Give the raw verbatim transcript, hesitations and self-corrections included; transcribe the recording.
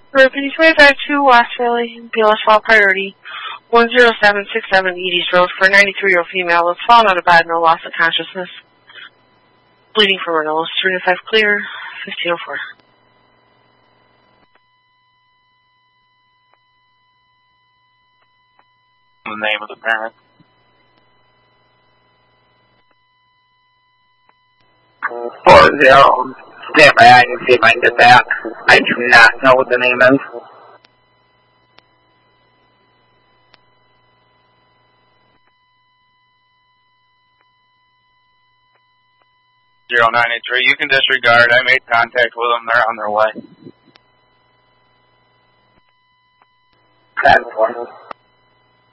Ribbon twenty-five two West Philly, B L S Fall Priority, one zero seven six seven Edie's Road for a ninety-three-year-old female that's fallen out of bed, no loss of consciousness. Bleeding from her nose, three to five clear, fifteen oh four. The name of the parent. Four zero. Stand by, I can see if I can get that. I do not know what the name is. zero nine eight three. You can disregard. I made contact with them. They're on their way. ten four.